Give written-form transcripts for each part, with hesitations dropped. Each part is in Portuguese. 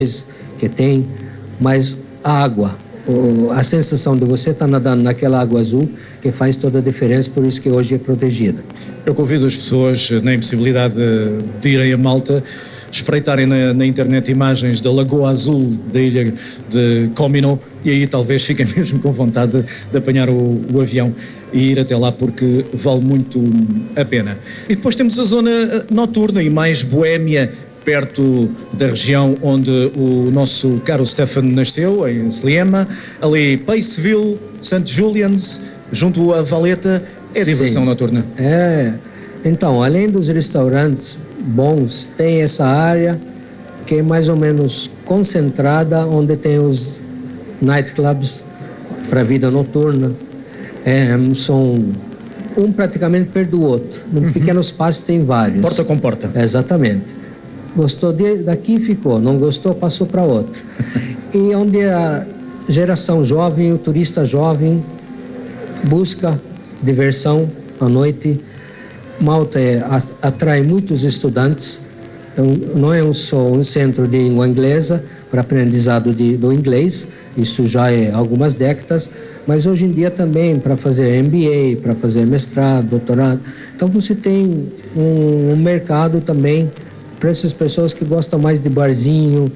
que tem, mas a água, a sensação de você estar nadando naquela água azul que faz toda a diferença, por isso que hoje é protegida. Eu convido as pessoas, na impossibilidade de irem a Malta, espreitarem na internet imagens da Lagoa Azul da ilha de Comino e aí talvez fiquem mesmo com vontade de apanhar o avião e ir até lá, porque vale muito a pena. E depois temos a zona noturna e mais boémia, perto da região onde o nosso caro Stefan nasceu, em Sliema, ali Paceville, St. Julian's, junto a Valeta, é diversão noturna. Então, além dos restaurantes bons, tem essa área que é mais ou menos concentrada, onde tem os nightclubs para a vida noturna. São um praticamente perto do outro. Num pequeno espaço tem vários. Porta com porta. Exatamente. Gostou daqui, ficou. Não gostou, passou para outro. E onde a geração jovem, o turista jovem, busca diversão à noite. Malta atrai muitos estudantes. Não é só um centro de língua inglesa para aprendizado do inglês, isso já é algumas décadas, mas hoje em dia também para fazer MBA, para fazer mestrado, doutorado. Então você tem um mercado também para essas pessoas que gostam mais de barzinho,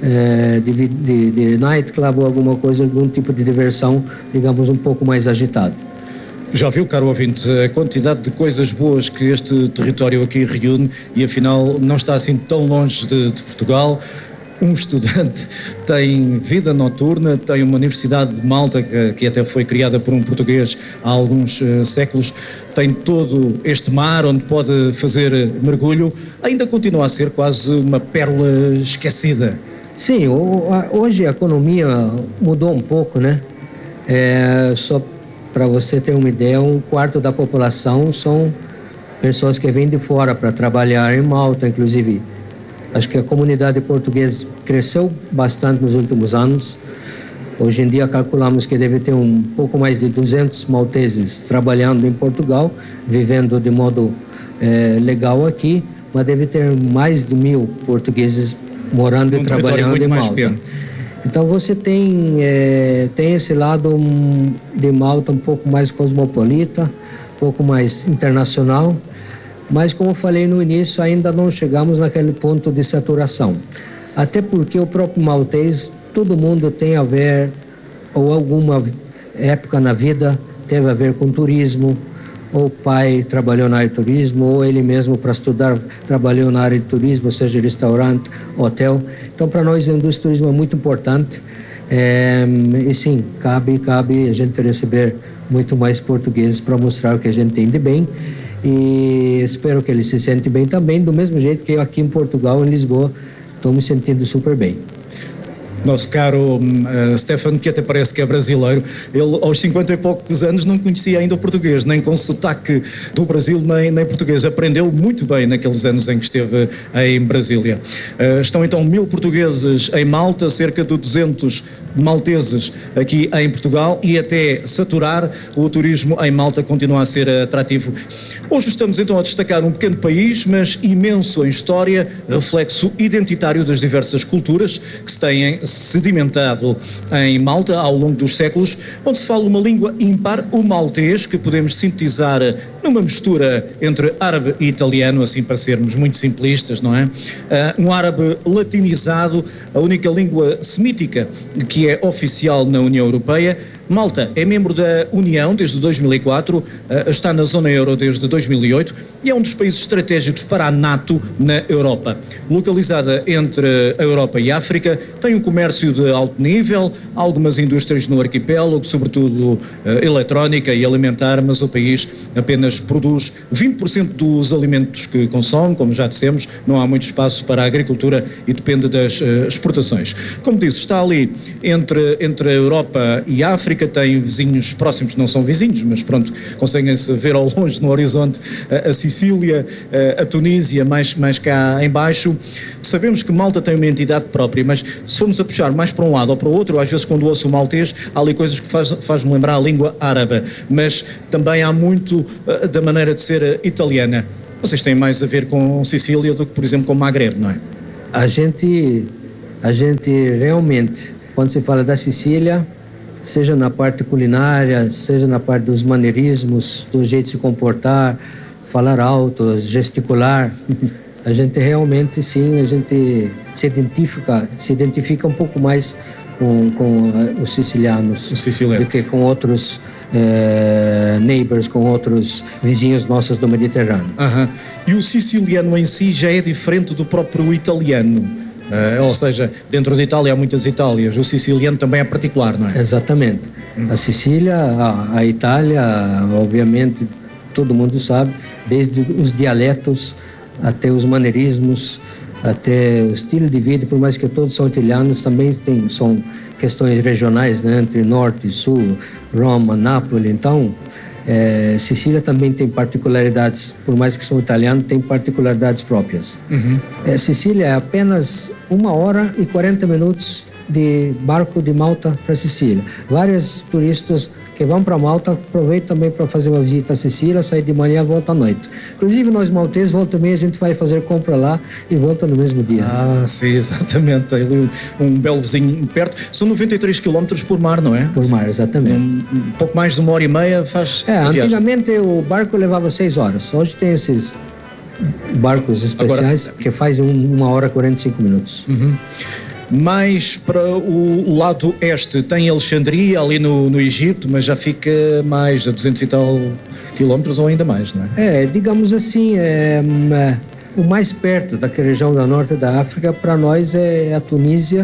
de nightclub ou alguma coisa, algum tipo de diversão, digamos, um pouco mais agitado. Já viu, caro ouvinte, a quantidade de coisas boas que este território aqui reúne e afinal não está assim tão longe de Portugal. Um estudante tem vida noturna, tem uma Universidade de Malta que até foi criada por um português há alguns séculos, tem todo este mar onde pode fazer mergulho, ainda continua a ser quase uma pérola esquecida. Sim, hoje a economia mudou um pouco, né? Só para você ter uma ideia, 1/4 da população são pessoas que vêm de fora para trabalhar em Malta, inclusive. Acho que a comunidade portuguesa cresceu bastante nos últimos anos. Hoje em dia calculamos que deve ter um pouco mais de 200 malteses trabalhando em Portugal, vivendo de modo legal aqui, mas deve ter mais de 1.000 portugueses morando e trabalhando em Malta. Então você tem esse lado de Malta um pouco mais cosmopolita, um pouco mais internacional, mas como eu falei no início, ainda não chegamos naquele ponto de saturação. Até porque o próprio maltês, todo mundo tem a ver, ou alguma época na vida teve a ver com turismo, ou o pai trabalhou na área de turismo, ou ele mesmo para estudar trabalhou na área de turismo, seja restaurante, hotel. Então para nós a indústria do turismo é muito importante e sim, cabe a gente receber muito mais portugueses para mostrar o que a gente tem de bem e espero que eles se sentem bem também, do mesmo jeito que eu aqui em Portugal, em Lisboa, estou me sentindo super bem. Nosso caro Stefan, que até parece que é brasileiro, ele aos 50 e poucos anos não conhecia ainda o português, nem com sotaque do Brasil, nem português. Aprendeu muito bem naqueles anos em que esteve em Brasília. Estão então 1.000 portugueses em Malta, cerca de 200 malteses aqui em Portugal e até saturar o turismo em Malta continua a ser atrativo. Hoje estamos então a destacar um pequeno país, mas imenso em história, reflexo identitário das diversas culturas que se têm sedimentado em Malta ao longo dos séculos, onde se fala uma língua ímpar, o maltês, que podemos sintetizar numa mistura entre árabe e italiano, assim para sermos muito simplistas, não é? Um árabe latinizado, a única língua semítica que é oficial na União Europeia. Malta é membro da União desde 2004, está na zona euro desde 2008 e é um dos países estratégicos para a NATO na Europa. Localizada entre a Europa e a África, tem um comércio de alto nível, algumas indústrias no arquipélago, sobretudo eletrónica e alimentar, mas o país apenas produz 20% dos alimentos que consome, como já dissemos, não há muito espaço para a agricultura e depende das exportações. Como disse, está ali entre a Europa e a África, tem vizinhos próximos, não são vizinhos, mas pronto, conseguem-se ver ao longe no horizonte a Sicília, a Tunísia, mais cá em baixo. Sabemos que Malta tem uma entidade própria, mas se formos a puxar mais para um lado ou para o outro, às vezes quando ouço o maltês, há ali coisas que faz-me lembrar a língua árabe, mas também há muito da maneira de ser italiana. Vocês têm mais a ver com Sicília do que, por exemplo, com Magreb, não é? A gente a gente realmente, quando se fala da Sicília, seja na parte culinária, seja na parte dos maneirismos, do jeito de se comportar, falar alto, gesticular, a gente realmente, sim, a gente se identifica um pouco mais com os sicilianos do que com outros neighbors, com outros vizinhos nossos do Mediterrâneo. E o siciliano em si já é diferente do próprio italiano? Ou seja, dentro da Itália há muitas Itálias, o siciliano também é particular, não é? Exatamente. A Sicília, a Itália, obviamente, todo mundo sabe, desde os dialetos até os maneirismos, até o estilo de vida, por mais que todos são italianos, também são questões regionais, né? Entre norte e sul, Roma, Nápoles. Então, Sicília também tem particularidades, por mais que são italianos, tem particularidades próprias. Sicília é apenas 1h40 de barco de Malta para Sicília. Vários turistas que vão para Malta aproveitam também para fazer uma visita à Sicília, sair de manhã e volta à noite. Inclusive nós malteses, volta e meia, a gente vai fazer compra lá e volta no mesmo dia. Sim, exatamente. Ali um belo vizinho perto. São 93 km por mar, não é? Por mar, exatamente. Um pouco mais de 1h30 faz antigamente o barco levava 6 horas. Hoje tem esses barcos especiais que fazem 1h45. Mais para o lado este tem Alexandria, ali no Egito, mas já fica mais a 200 e tal quilómetros ou ainda mais, não é? Digamos assim, o mais perto daquela região da norte da África para nós é a Tunísia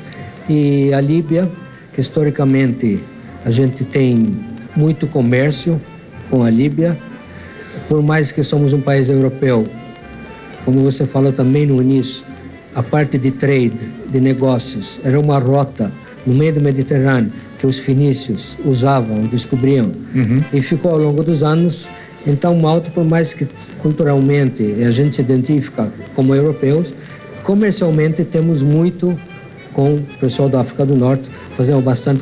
e a Líbia, que historicamente a gente tem muito comércio com a Líbia, por mais que somos um país europeu, como você falou também no início, a parte de trade, de negócios, era uma rota no meio do Mediterrâneo que os fenícios usavam, descobriam, e ficou ao longo dos anos. Então Malta, por mais que culturalmente a gente se identifica como europeus, comercialmente temos muito com o pessoal da África do Norte, fazemos bastante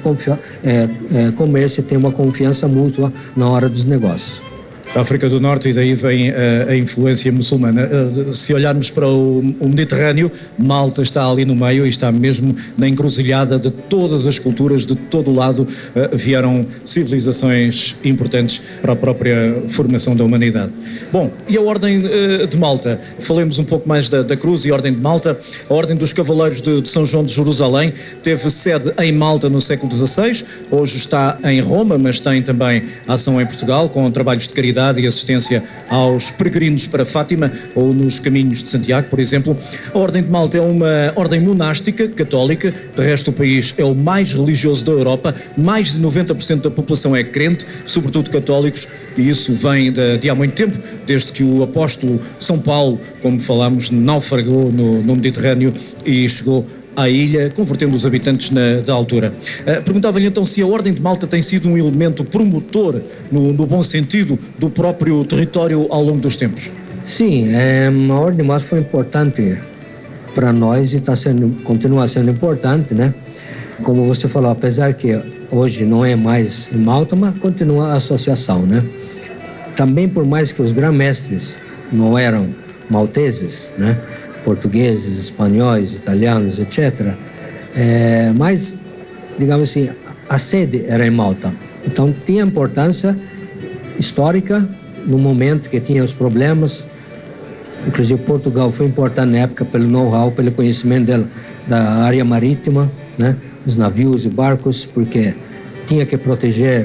comércio e tem uma confiança mútua na hora dos negócios. Da África do Norte, e daí vem a influência muçulmana. Se olharmos para o Mediterrâneo, Malta está ali no meio e está mesmo na encruzilhada de todas as culturas, de todo o lado vieram civilizações importantes para a própria formação da humanidade. Bom, e a Ordem de Malta? Falemos um pouco mais da Cruz e Ordem de Malta. A Ordem dos Cavaleiros de São João de Jerusalém teve sede em Malta no século XVI, hoje está em Roma, mas tem também ação em Portugal, com trabalhos de caridade e assistência aos peregrinos para Fátima ou nos caminhos de Santiago, por exemplo. A Ordem de Malta é uma ordem monástica, católica, de resto o país é o mais religioso da Europa, mais de 90% da população é crente, sobretudo católicos, e isso vem de há muito tempo, desde que o apóstolo São Paulo, como falamos, naufragou no Mediterrâneo e chegou à ilha, convertendo os habitantes da altura. Perguntava-lhe então se a Ordem de Malta tem sido um elemento promotor, no bom sentido, do próprio território ao longo dos tempos. Sim, a Ordem de Malta foi importante para nós e continua sendo importante, né? Como você falou, apesar que hoje não é mais em Malta, mas continua a associação, né? Também, por mais que os grã-mestres não eram malteses, né? Portugueses, espanhóis, italianos, etc. Mas, digamos assim, a sede era em Malta. Então, tinha importância histórica no momento que tinha os problemas. Inclusive, Portugal foi importante na época pelo know-how, pelo conhecimento da área marítima, né? Os navios e barcos, porque tinha que proteger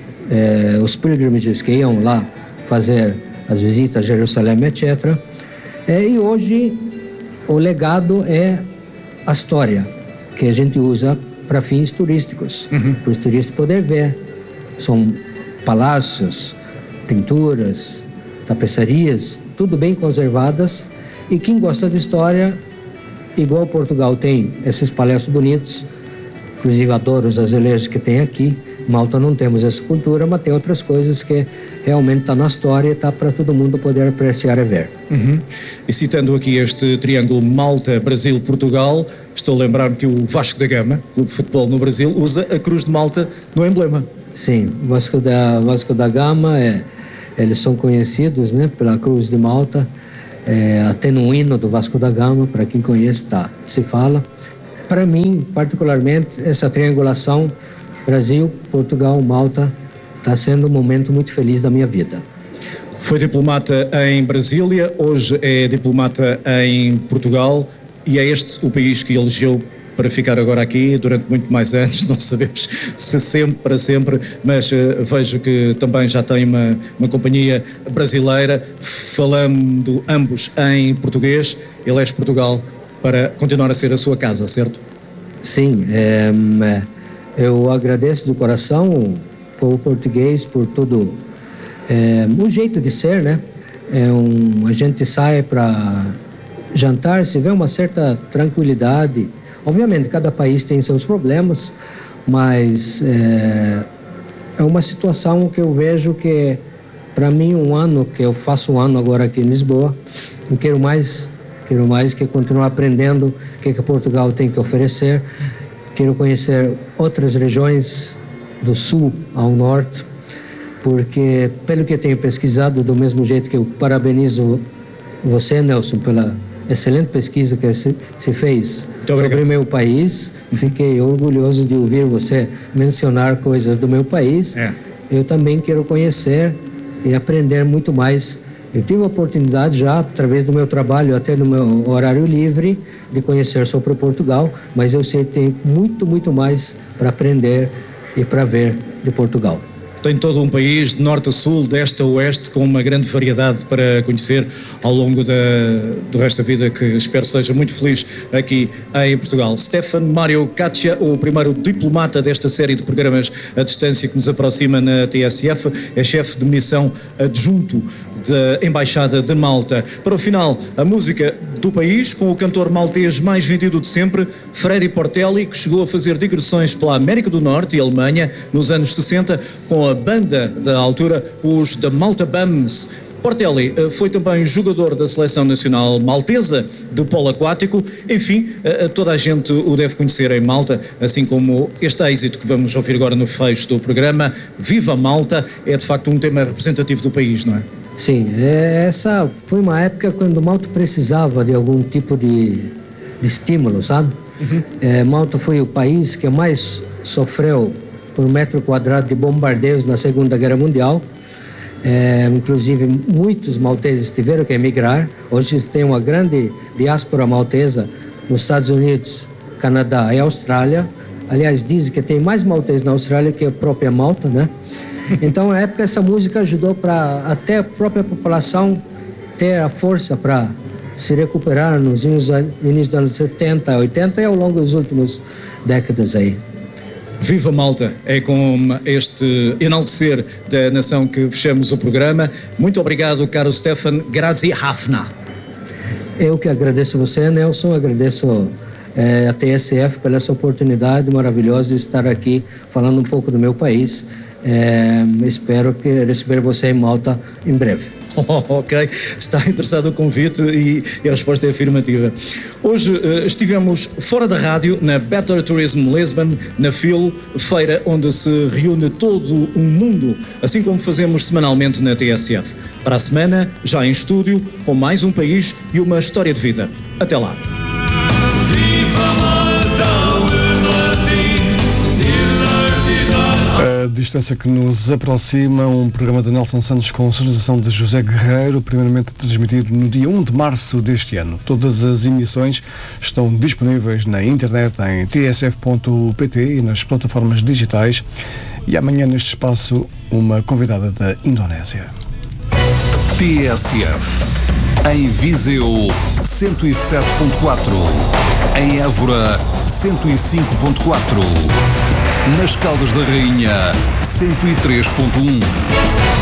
os pilgrimages que iam lá fazer as visitas a Jerusalém, etc. E hoje o legado é a história que a gente usa para fins turísticos, para os turistas poderem ver. São palácios, pinturas, tapeçarias, tudo bem conservadas, e quem gosta de história, igual Portugal tem esses palácios bonitos, inclusive adoro os azulejos que tem aqui. Malta não temos essa cultura, mas tem outras coisas que realmente está na história e está para todo mundo poder apreciar e ver. E citando aqui este triângulo Malta, Brasil, Portugal, estou a lembrar-me que o Vasco da Gama, clube de futebol no Brasil, usa a Cruz de Malta no emblema. Sim, Vasco da Gama, eles são conhecidos, né, pela Cruz de Malta, até no hino do Vasco da Gama, para quem conhece, se fala. para mim, particularmente, essa triangulação Brasil, Portugal, Malta está sendo um momento muito feliz da minha vida. Foi diplomata em Brasília, hoje é diplomata em Portugal e é este o país que elegeu para ficar agora aqui durante muito mais anos, não sabemos se sempre, para sempre, mas vejo que também já tem uma companhia brasileira, falando ambos em português, ele é de Portugal para continuar a ser a sua casa, certo? Sim, eu agradeço do coração o povo português por todo o jeito de ser, né? A gente sai para jantar, se vê uma certa tranquilidade. Obviamente, cada país tem seus problemas, mas é uma situação que eu vejo que, para mim, que eu faço um ano agora aqui em Lisboa, eu quero mais que continuar aprendendo o que Portugal tem que oferecer. Quero conhecer outras regiões do sul ao norte, porque, pelo que tenho pesquisado, do mesmo jeito que eu parabenizo você, Nelson, pela excelente pesquisa que se fez sobre o meu país. Fiquei orgulhoso de ouvir você mencionar coisas do meu país. Eu também quero conhecer e aprender muito mais. Eu tive a oportunidade já, através do meu trabalho, até no meu horário livre, de conhecer sobre Portugal, mas eu sei que tem muito, muito mais para aprender e para ver de Portugal. Tem todo um país, de norte a sul, de este a oeste, com uma grande variedade para conhecer ao longo do resto da vida, que espero seja muito feliz aqui em Portugal. Stefan Mário Caccia, o primeiro diplomata desta série de programas à distância que nos aproxima na TSF, é chefe de missão adjunto da Embaixada de Malta. Para o final, a música do país, com o cantor maltês mais vendido de sempre, Freddy Portelli, que chegou a fazer digressões pela América do Norte e Alemanha nos anos 60, com a banda da altura, os The Malta Bums. Portelli foi também jogador da Seleção Nacional Maltesa de polo aquático. Enfim, toda a gente o deve conhecer em Malta, assim como este êxito que vamos ouvir agora no fecho do programa, Viva Malta, é de facto um tema representativo do país, não é? Sim, essa foi uma época quando Malta precisava de algum tipo de estímulo, sabe? Malta foi o país que mais sofreu por metro quadrado de bombardeios na Segunda Guerra Mundial. Inclusive, muitos malteses tiveram que emigrar. Hoje tem uma grande diáspora maltesa nos Estados Unidos, Canadá e Austrália. Aliás, dizem que tem mais malteses na Austrália que a própria Malta, né? Então, na época, essa música ajudou para até a própria população ter a força para se recuperar nos inícios dos anos 70, 80 e ao longo das últimas décadas aí. Viva Malta, é com este enaltecer da nação que fechamos o programa. Muito obrigado, caro Stefan. Grazie Hafna. Eu que agradeço você, Nelson, agradeço a TSF pela essa oportunidade maravilhosa de estar aqui falando um pouco do meu país. Espero receber você em Malta em breve. Ok, está interessado o convite e a resposta é afirmativa. Hoje estivemos fora da rádio, na Better Tourism Lisbon, na FIL, feira onde se reúne todo um mundo, assim como fazemos semanalmente na TSF. Para a semana, já em estúdio, com mais um país e uma história de vida. Até lá. A distância que nos aproxima, um programa de Nelson Santos com sonorização de José Guerreiro, primeiramente transmitido no dia 1 de março deste ano. Todas as emissões estão disponíveis na internet em tsf.pt e nas plataformas digitais. E amanhã neste espaço, uma convidada da Indonésia. TSF em Viseu 107.4, em Évora 105.4, nas Caldas da Rainha 103.1.